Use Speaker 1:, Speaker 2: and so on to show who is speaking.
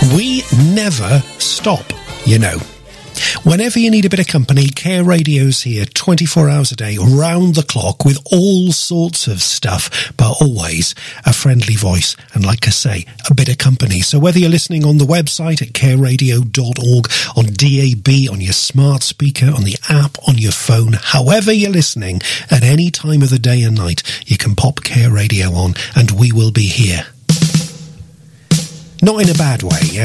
Speaker 1: We never stop, you know. Whenever you need a bit of company, Care Radio's here 24 hours a day, round the clock, with all sorts of stuff, but always a friendly voice and, like I say, a bit of company. So whether you're listening on the website at careradio.org, on DAB, on your smart speaker, on the app, on your phone, however you're listening, at any time of the day and night, you can pop Care Radio on and we will be here. Not in a bad way, yeah?